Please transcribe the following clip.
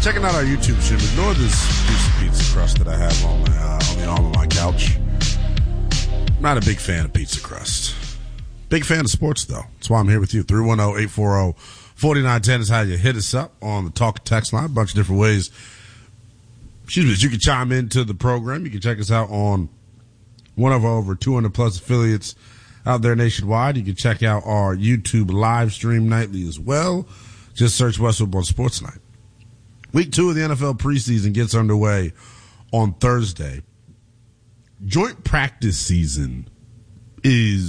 checking out our YouTube stream. Ignore this piece of pizza crust that I have on the arm of my couch. Not a big fan of pizza crust. Big fan of sports, though. That's why I'm here with you. 310-840-4910 is how you hit us up on the talk text line. A bunch of different ways. You can chime into the program. You can check us out on one of our over 200 plus affiliates out there nationwide. You can check out our YouTube live stream nightly as well. Just search West Football Sports Night. Week 2 of the NFL preseason gets underway on Thursday. Joint practice season is